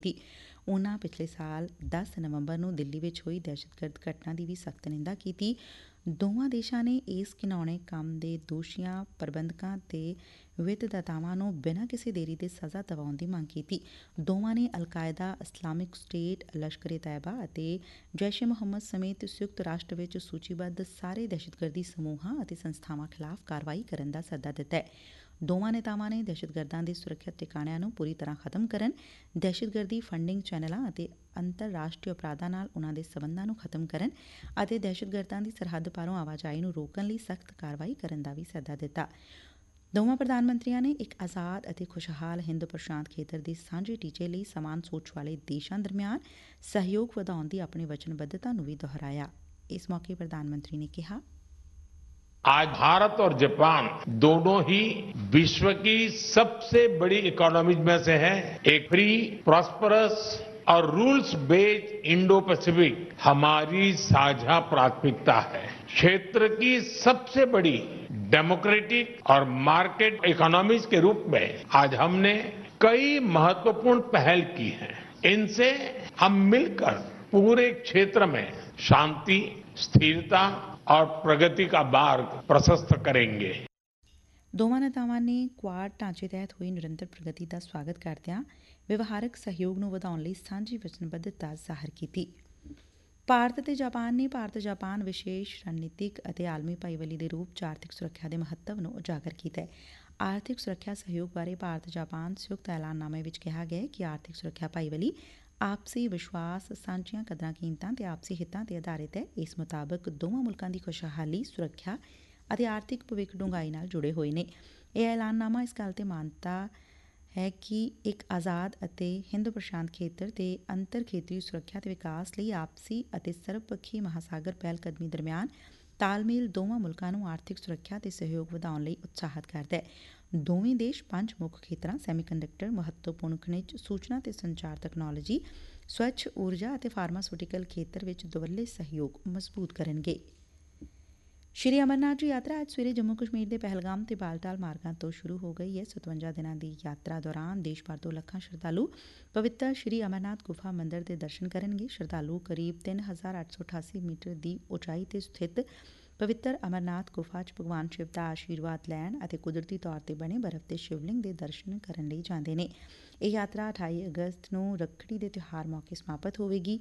ਕੀਤੀ। ਉਨ੍ਹਾਂ ਪਿਛਲੇ ਸਾਲ 10 ਨਵੰਬਰ ਨੂੰ ਦਿੱਲੀ ਵਿੱਚ ਹੋਈ ਦਹਿਸ਼ਤਗਰਦ ਘਟਨਾ ਦੀ ਵੀ ਸਖ਼ਤ ਨਿੰਦਾ ਕੀਤੀ। ਦੋਵਾਂ ਦੇਸ਼ਾਂ ਨੇ ਇਸ ਘਿਨਾਉਣੇ ਕੰਮ ਦੇ ਦੋਸ਼ੀਆਂ, ਪ੍ਰਬੰਧਕਾਂ ਤੇ ਵਿੱਤਦਾਤਾਵਾਂ ਨੂੰ ਬਿਨਾਂ ਕਿਸੇ ਦੇਰੀ ਦੇ ਸਜ਼ਾ ਦਿਵਾਉਣ ਦੀ ਮੰਗ ਕੀਤੀ। ਦੋਵਾਂ ਨੇ ਅਲ-ਕਾਇਦਾ, ਇਸਲਾਮਿਕ ਸਟੇਟ, ਲਸ਼ਕਰ-ਏ-ਤੈਅਬਾ ਅਤੇ ਜੈਸ਼-ਏ-ਮੁਹੰਮਦ ਸਮੇਤ ਸੰਯੁਕਤ ਰਾਸ਼ਟਰ ਵਿੱਚ ਸੂਚੀਬੱਧ ਸਾਰੇ ਦਹਿਸ਼ਤਗਰਦੀ ਸਮੂਹਾਂ ਅਤੇ ਸੰਸਥਾਵਾਂ ਖਿਲਾਫ਼ ਕਾਰਵਾਈ ਕਰਨ ਦਾ ਸੱਦਾ ਦਿੱਤਾ ਹੈ। ਦੋਵਾਂ ਨੇਤਾਵਾਂ ਨੇ ਦਹਿਸ਼ਤਗਰਦਾਂ ਦੇ ਸੁਰੱਖਿਅਤ ਟਿਕਾਣਿਆਂ ਨੂੰ ਪੂਰੀ ਤਰ੍ਹਾਂ ਖ਼ਤਮ ਕਰਨ, ਦਹਿਸ਼ਤਗਰਦੀ ਫੰਡਿੰਗ ਚੈਨਲਾਂ ਅਤੇ ਅੰਤਰਰਾਸ਼ਟਰੀ ਅਪਰਾਧਾਂ ਨਾਲ ਉਨ੍ਹਾਂ ਦੇ ਸਬੰਧਾਂ ਨੂੰ ਖ਼ਤਮ ਕਰਨ ਅਤੇ ਦਹਿਸ਼ਤਗਰਦਾਂ ਦੀ ਸਰਹੱਦ ਪਾਰੋਂ ਆਵਾਜਾਈ ਨੂੰ ਰੋਕਣ ਲਈ ਸਖ਼ਤ ਕਾਰਵਾਈ ਕਰਨ ਦਾ ਵੀ ਸੱਦਾ ਦਿੱਤਾ। ਦੋਵਾਂ ਪ੍ਰਧਾਨ ਮੰਤਰੀਆਂ ਨੇ ਇੱਕ ਆਜ਼ਾਦ ਅਤੇ ਖੁਸ਼ਹਾਲ ਹਿੰਦ ਪ੍ਰਸ਼ਾਂਤ ਖੇਤਰ ਦੇ ਸਾਂਝੇ ਟੀਚੇ ਲਈ ਸਮਾਨ ਸੋਚ ਵਾਲੇ ਦੇਸ਼ਾਂ ਦਰਮਿਆਨ ਸਹਿਯੋਗ ਵਧਾਉਣ ਦੀ ਆਪਣੀ ਵਚਨਬੱਧਤਾ ਨੂੰ ਵੀ ਦੁਹਰਾਇਆ। ਇਸ ਮੌਕੇ ਪ੍ਰਧਾਨ ਮੰਤਰੀ ਨੇ ਕਿਹਾ, आज भारत और जापान दोनों ही विश्व की सबसे बड़ी इकोनॉमीज में से है। एक फ्री, प्रॉस्परस और रूल्स बेस्ड इंडो पैसिफिक हमारी साझा प्राथमिकता है। क्षेत्र की सबसे बड़ी डेमोक्रेटिक और मार्केट इकोनॉमीज के रूप में आज हमने कई महत्वपूर्ण पहल की हैं। इनसे हम मिलकर पूरे क्षेत्र में शांति, स्थिरता और प्रगति का मार्ग प्रशस्त करेंगे। ਦੋਵਾਂ ਨੇਤਾਵਾਂ ਨੇ ਕੁਆਡ ਢਾਂਚੇ ਤਹਿਤ ਹੋਈ ਨਿਰੰਤਰ ਪ੍ਰਗਤੀ ਦਾ ਸਵਾਗਤ ਕਰਦਿਆਂ ਵਿਵਹਾਰਕ ਸਹਿਯੋਗ ਨੂੰ ਵਧਾਉਣ ਲਈ ਸਾਂਝੀ ਵਚਨਬੱਧਤਾ ਜ਼ਾਹਰ ਕੀਤੀ। ਭਾਰਤ ਅਤੇ ਜਾਪਾਨ ਨੇ ਭਾਰਤ-ਜਾਪਾਨ ਵਿਸ਼ੇਸ਼ ਰਣਨੀਤਿਕ ਅਤੇ ਆਲਮੀ ਭਾਈਵਾਲੀ ਦੇ ਰੂਪ 'ਚ ਆਰਥਿਕ ਸੁਰੱਖਿਆ ਦੇ ਮਹੱਤਵ ਨੂੰ ਉਜਾਗਰ ਕੀਤਾ ਹੈ। ਆਰਥਿਕ ਸੁਰੱਖਿਆ ਸਹਿਯੋਗ ਬਾਰੇ ਭਾਰਤ-ਜਾਪਾਨ ਸੰਯੁਕਤ ਐਲਾਨਨਾਮੇ ਵਿੱਚ ਕਿਹਾ ਗਿਆ ਹੈ ਕਿ ਆਰਥਿਕ ਸੁਰੱਖਿਆ ਭਾਈਵਾਲੀ ਆਪਸੀ ਵਿਸ਼ਵਾਸ, ਸਾਂਝੀਆਂ ਕਦਰਾਂ ਕੀਮਤਾਂ ਤੇ ਆਪਸੀ ਹਿੱਤਾਂ ਤੇ ਆਧਾਰਿਤ ਹੈ। ਇਸ ਮੁਤਾਬਕ ਦੋਵਾਂ ਮੁਲਕਾਂ ਦੀ ਖੁਸ਼ਹਾਲੀ, ਸੁਰੱਖਿਆ ਅਤੇ ਆਰਥਿਕ ਭਵਿੱਖ ਡੂੰਘਾਈ ਨਾਲ ਜੁੜੇ ਹੋਏ ਨੇ। ਇਹ ਐਲਾਨਨਾਮਾ ਇਸ ਗੱਲ ਤੇ ਮਾਨਤਾ ਹੈ ਕਿ ਇੱਕ ਆਜ਼ਾਦ ਅਤੇ ਹਿੰਦ ਪ੍ਰਸ਼ਾਂਤ ਖੇਤਰ ਤੇ ਅੰਤਰ ਖੇਤਰੀ ਸੁਰੱਖਿਆ ਤੇ ਵਿਕਾਸ ਲਈ ਆਪਸੀ ਅਤੇ ਸਰਬਪੱਖੀ ਮਹਾਸਾਗਰ ਪਹਿਲਕਦਮੀ ਦਰਮਿਆਨ ਤਾਲਮੇਲ ਦੋਵਾਂ ਮੁਲਕਾਂ ਨੂੰ ਆਰਥਿਕ ਸੁਰੱਖਿਆ ਤੇ ਸਹਿਯੋਗ ਵਧਾਉਣ ਲਈ ਉਤਸ਼ਾਹਿਤ ਕਰਦਾ ਹੈ। ਦੋਵੇਂ ਦੇਸ਼ 5 ਮੁੱਖ ਖੇਤਰਾਂ ਸੈਮੀਕੰਡਕਟਰ, ਮਹੱਤਵਪੂਰਨ ਖਣਿਜ, ਸੂਚਨਾ ਤੇ ਸੰਚਾਰ ਤਕਨਾਲੋਜੀ, ਸਵੱਛ ਊਰਜਾ ਅਤੇ ਫਾਰਮਾਸਿਊਟੀਕਲ ਖੇਤਰ ਵਿੱਚ ਦੁਵੱਲੇ ਸਹਿਯੋਗ ਮਜ਼ਬੂਤ ਕਰਨਗੇ। ਸ਼੍ਰੀ ਅਮਰਨਾਥ ਜੀ ਯਾਤਰਾ ਅੱਜ ਸਵੇਰੇ ਜੰਮੂ ਕਸ਼ਮੀਰ ਦੇ ਪਹਿਲਗਾਮ ਤੇ ਬਾਲਟਾਲ ਮਾਰਗਾਂ ਤੋਂ ਸ਼ੁਰੂ ਹੋ ਗਈ ਹੈ। 57 ਦਿਨਾਂ ਦੀ ਯਾਤਰਾ ਦੌਰਾਨ ਦੇਸ਼ ਭਰ ਤੋਂ ਲੱਖਾਂ ਸ਼ਰਧਾਲੂ ਪਵਿੱਤਰ ਸ਼੍ਰੀ ਅਮਰਨਾਥ ਗੁਫਾ ਮੰਦਰ ਦੇ ਦਰਸ਼ਨ ਕਰਨਗੇ। ਸ਼ਰਧਾਲੂ ਕਰੀਬ 3,888 ਮੀਟਰ ਦੀ ਉਚਾਈ ਤੇ ਸਥਿਤ ਪਵਿੱਤਰ ਅਮਰਨਾਥ ਗੁਫਾ 'ਚ ਭਗਵਾਨ ਸ਼ਿਵ ਦਾ ਆਸ਼ੀਰਵਾਦ ਲੈਣ ਅਤੇ ਕੁਦਰਤੀ ਤੌਰ ਤੇ ਬਣੇ ਬਰਫ਼ ਦੇ ਸ਼ਿਵਲਿੰਗ ਦੇ ਦਰਸ਼ਨ ਕਰਨ ਲਈ ਜਾਂਦੇ ਨੇ। ਇਹ ਯਾਤਰਾ 28 ਅਗਸਤ ਨੂੰ ਰੱਖੜੀ ਦੇ ਤਿਉਹਾਰ ਮੌਕੇ ਸਮਾਪਤ ਹੋਵੇਗੀ।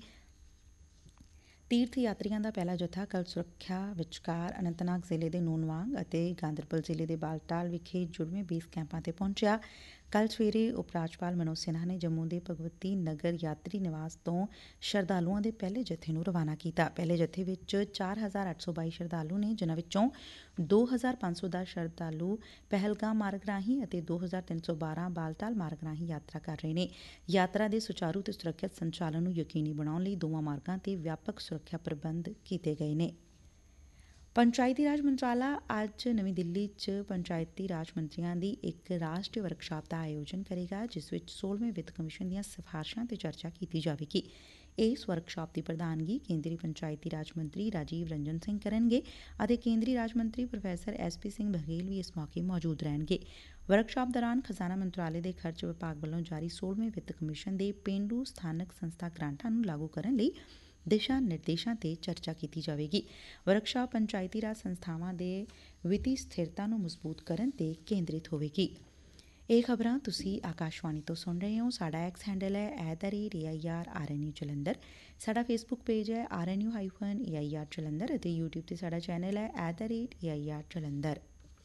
ਤੀਰਥ ਯਾਤਰੀਆਂ ਦਾ ਪਹਿਲਾ ਜੱਥਾ ਕੱਲ੍ਹ ਸੁਰੱਖਿਆ ਵਿਚਕਾਰ ਅਨੰਤਨਾਗ ਜ਼ਿਲ੍ਹੇ ਦੇ ਨੂਨਵਾਂਗ ਅਤੇ ਗਾਂਦਰਬਲ ਜ਼ਿਲ੍ਹੇ ਦੇ ਬਾਲਟਾਲ ਵਿਖੇ ਜੁੜਵੇਂ ਬੇਸ ਕੈਂਪਾਂ ਤੇ ਪਹੁੰਚਿਆ। ਕੱਲ੍ਹ ਸਵੇਰੇ ਉਪ ਰਾਜਪਾਲ ਮਨੋਜ ਸਿਨਹਾ ਨੇ ਜੰਮੂ ਦੇ ਭਗਵਤੀ ਨਗਰ ਯਾਤਰੀ ਨਿਵਾਸ ਤੋਂ ਸ਼ਰਧਾਲੂਆਂ ਦੇ ਪਹਿਲੇ ਜੱਥੇ ਨੂੰ ਰਵਾਨਾ ਕੀਤਾ। ਪਹਿਲੇ ਜੱਥੇ ਵਿੱਚ 4,822 ਸ਼ਰਧਾਲੂ ਨੇ, ਜਿਨ੍ਹਾਂ ਵਿੱਚੋਂ 2,510 ਸ਼ਰਧਾਲੂ ਪਹਿਲਗਾਮ ਮਾਰਗ ਰਾਹੀਂ ਅਤੇ 2,312 ਬਾਲਟਾਲ ਮਾਰਗ ਰਾਹੀਂ ਯਾਤਰਾ ਕਰ ਰਹੇ ਨੇ। ਯਾਤਰਾ ਦੇ ਸੁਚਾਰੂ ਤੇ ਸੁਰੱਖਿਅਤ ਸੰਚਾਲਨ ਨੂੰ ਯਕੀਨੀ ਬਣਾਉਣ ਲਈ ਦੋਵਾਂ ਮਾਰਗਾਂ ਤੇ ਵਿਆਪਕ ਸੁਰੱਖਿਆ ਪ੍ਰਬੰਧ ਕੀਤੇ ਗਏ ਨੇ। ਪੰਚਾਇਤੀ ਰਾਜ ਮੰਤਰਾਲਾ ਅੱਜ ਨਵੀਂ ਦਿੱਲੀ 'ਚ ਪੰਚਾਇਤੀ ਰਾਜ ਮੰਤਰੀਆਂ ਦੀ ਇੱਕ ਰਾਸ਼ਟਰੀ ਵਰਕਸ਼ਾਪ ਦਾ ਆਯੋਜਨ ਕਰੇਗਾ, ਜਿਸ ਵਿੱਚ 16ਵੇਂ ਵਿੱਤ ਕਮਿਸ਼ਨ ਦੀਆਂ ਸਿਫਾਰਸ਼ਾਂ ਤੇ ਚਰਚਾ ਕੀਤੀ ਜਾਵੇਗੀ। ਇਸ ਵਰਕਸ਼ਾਪ ਦੀ ਪ੍ਰਧਾਨਗੀ ਕੇਂਦਰੀ ਪੰਚਾਇਤੀ ਰਾਜ ਮੰਤਰੀ ਰਾਜੀਵ ਰੰਜਨ ਸਿੰਘ ਕਰਨਗੇ ਅਤੇ ਕੇਂਦਰੀ ਰਾਜ ਮੰਤਰੀ ਪ੍ਰੋਫੈਸਰ SP ਸਿੰਘ ਬਘੇਲ ਵੀ ਇਸ ਮੌਕੇ ਮੌਜੂਦ ਰਹਿਣਗੇ। ਵਰਕਸ਼ਾਪ ਦੌਰਾਨ ਖਜ਼ਾਨਾ ਮੰਤਰਾਲੇ ਦੇ ਖਰਚ ਵਿਭਾਗ ਵੱਲੋਂ ਜਾਰੀ 16ਵੇਂ ਵਿੱਤ ਕਮਿਸ਼ਨ ਦੇ ਪੇਂਡੂ ਸਥਾਨਕ ਸੰਸਥਾ ਗ੍ਰਾਂਟਾਂ ਨੂੰ ਲਾਗੂ ਕਰਨ ਲਈ ਦਿਸ਼ਾ ਨਿਰਦੇਸ਼ਾਂ ਤੇ ਚਰਚਾ ਕੀਤੀ ਜਾਵੇਗੀ। ਵਰਕਸ਼ਾਪ ਪੰਚਾਇਤੀ ਰਾਜ ਸੰਸਥਾਵਾਂ ਦੇ ਵਿੱਤੀ ਸਥਿਰਤਾ ਨੂੰ ਮਜ਼ਬੂਤ ਕਰਨ ਤੇ ਕੇਂਦਰਿਤ ਹੋਵੇਗੀ। ਇਹ ਖਬਰਾਂ ਤੁਸੀਂ ਆਕਾਸ਼ਵਾਣੀ ਤੋਂ ਸੁਣ ਰਹੇ ਹੋ। ਸਾਡਾ ਐਕਸ ਹੈਂਡਲ ਹੈ @AIRRNU ਜਲੰਧਰ। ਸਾਡਾ ਫੇਸਬੁੱਕ ਪੇਜ ਹੈ RNU-AIR ਜਲੰਧਰ ਅਤੇ YouTube ਤੇ ਸਾਡਾ ਚੈਨਲ ਹੈ @AIR ਜਲੰਧਰ।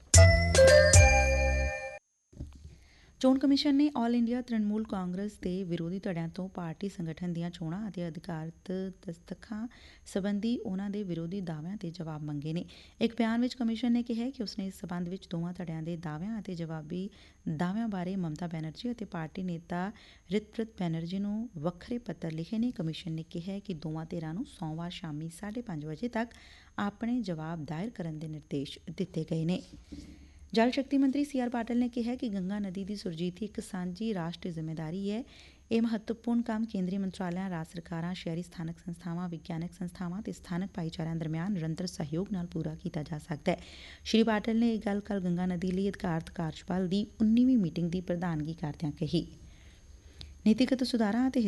ਚੋਣ ਕਮਿਸ਼ਨ ਨੇ ਆਲ ਇੰਡੀਆ ਤ੍ਰਿਣਮੂਲ ਕਾਂਗਰਸ ਦੇ ਵਿਰੋਧੀ ਧੜਿਆਂ ਤੋਂ ਪਾਰਟੀ ਸੰਗਠਨ ਦੀਆਂ ਚੋਣਾਂ ਅਤੇ ਅਧਿਕਾਰਤ ਦਸਤਖਾਂ ਸਬੰਧੀ ਉਨ੍ਹਾਂ ਦੇ ਵਿਰੋਧੀ ਦਾਅਵਿਆਂ ਤੇ ਜਵਾਬ ਮੰਗੇ ਨੇ। ਇੱਕ ਬਿਆਨ ਵਿੱਚ ਕਮਿਸ਼ਨ ਨੇ ਕਿਹਾ ਕਿ ਉਸਨੇ ਇਸ ਸਬੰਧ ਵਿੱਚ ਦੋਵਾਂ ਧੜਿਆਂ ਦੇ ਦਾਅਵਿਆਂ ਅਤੇ ਜਵਾਬੀ ਦਾਅਵਿਆਂ ਬਾਰੇ ਮਮਤਾ ਬੈਨਰਜੀ ਅਤੇ ਪਾਰਟੀ ਨੇਤਾ ਰਿਤਪ੍ਰੀਤ ਬੈਨਰਜੀ ਨੂੰ ਵੱਖਰੇ ਪੱਤਰ ਲਿਖੇ ਨੇ। ਕਮਿਸ਼ਨ ਨੇ ਕਿਹਾ ਕਿ ਦੋਵਾਂ ਧਿਰਾਂ ਨੂੰ ਸੋਮਵਾਰ ਸ਼ਾਮੀ 5:30 ਵਜੇ ਤੱਕ ਆਪਣੇ ਜਵਾਬ ਦਾਇਰ ਕਰਨ ਦੇ ਨਿਰਦੇਸ਼ ਦਿੱਤੇ ਗਏ ਨੇ। ਜਲ ਸ਼ਕਤੀ ਮੰਤਰੀ CR ਪਾਟਿਲ ਨੇ ਕਿਹਾ ਕਿ ਗੰਗਾ ਨਦੀ ਦੀ ਸੁਰਜੀਤੀ ਇੱਕ ਸਾਂਝੀ ਰਾਸ਼ਟਰੀ ਜ਼ਿੰਮੇਦਾਰੀ ਹੈ। ਇਹ ਮਹੱਤਵਪੂਰਨ ਕੰਮ ਕੇਂਦਰੀ ਮੰਤਰਾਲਿਆਂ, ਰਾਜ ਸਰਕਾਰਾਂ, ਸ਼ਹਿਰੀ ਸਥਾਨਕ ਸੰਸਥਾਵਾਂ, ਵਿਗਿਆਨਕ ਸੰਸਥਾਵਾਂ ਤੇ ਸਥਾਨਕ ਭਾਈਚਾਰਿਆਂ ਦਰਮਿਆਨ ਨਿਰੰਤਰ ਸਹਿਯੋਗ ਨਾਲ ਪੂਰਾ ਕੀਤਾ ਜਾ ਸਕਦਾ ਹੈ। ਸ਼੍ਰੀ ਪਾਟਿਲ ਨੇ ਇਹ ਗੱਲ ਕੱਲ੍ਹ ਗੰਗਾ ਨਦੀ ਲਈ ਅਧਿਕਾਰਤ ਕਾਰਜਬਲ ਦੀ 19ਵੀਂ ਮੀਟਿੰਗ ਦੀ ਪ੍ਰਧਾਨਗੀ ਕਰਦਿਆਂ ਕਹੀ। ਨੀਤੀਗਤ ਸੁਧਾਰਾਂ ਅਤੇ